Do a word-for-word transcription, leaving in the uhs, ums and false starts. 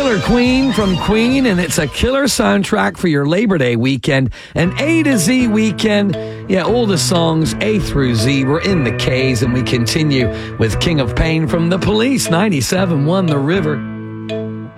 Killer Queen from Queen, and it's a killer soundtrack for your Labor Day weekend, an A to Z weekend. Yeah, all the songs A through Z. We're in the K's, and we continue with King of Pain from The Police, ninety-seven point one The River.